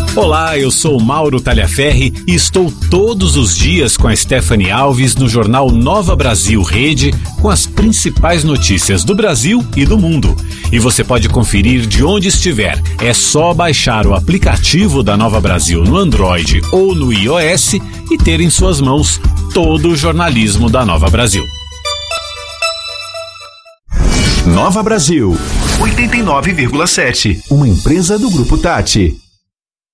Olá, eu sou o Mauro Talhaferri e estou todos os dias com a Stephanie Alves no jornal Nova Brasil Rede com as principais notícias do Brasil e do mundo. E você pode conferir de onde estiver. É só baixar o aplicativo da Nova Brasil no Android ou no iOS e ter em suas mãos todo o jornalismo da Nova Brasil. Nova Brasil 89,7, uma empresa do Grupo Tati.